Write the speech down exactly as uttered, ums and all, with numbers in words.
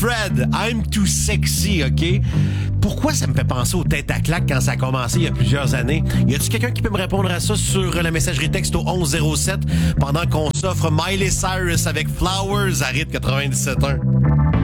Fred, I'm too sexy, OK? Pourquoi ça me fait penser aux têtes à claques quand ça a commencé il y a plusieurs années? Y a-tu quelqu'un qui peut me répondre à ça sur la messagerie texte au onze zéro sept pendant qu'on s'offre Miley Cyrus avec Flowers à rythme quatre-vingt-dix-sept un?